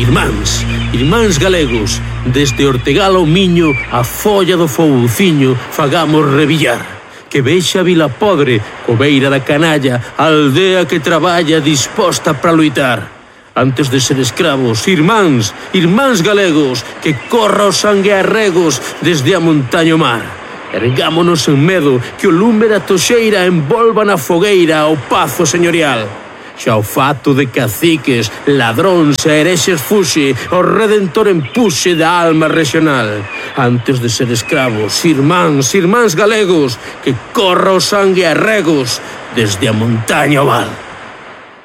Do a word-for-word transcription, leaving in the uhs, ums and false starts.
Irmáns, irmáns galegos, desde Ortegal ao Miño, a folla do Fouciño, fagamos revillar. Que vexa Vila Podre, cobeira da canalla, a aldea que traballa disposta para loitar. Antes de ser escravos, irmáns, irmáns galegos, que corra o sangue a regos desde a montaña ao mar. Ergámonos en medo, que o lume da toxeira envolva na fogueira o pazo señorial. Xa o fato de caciques, ladróns e herexes fuxe, o redentor empuxe da alma regional. Antes de ser escravos, irmáns, irmáns galegos, que corra o sangue a regos desde a montaña ao val.